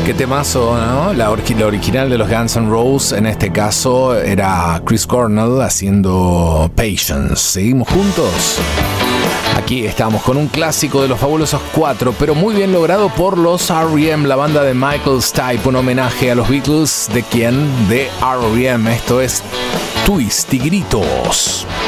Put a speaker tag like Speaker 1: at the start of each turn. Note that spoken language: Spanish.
Speaker 1: Qué temazo, ¿no? La original de los Guns N' Roses, en este caso, era Chris Cornell haciendo Patience. ¿Seguimos juntos? Aquí estamos con un clásico de los Fabulosos 4, pero muy bien logrado por los R.E.M., la banda de Michael Stipe, un homenaje a los Beatles. ¿De quién? De R.E.M. Esto es Twist y Gritos.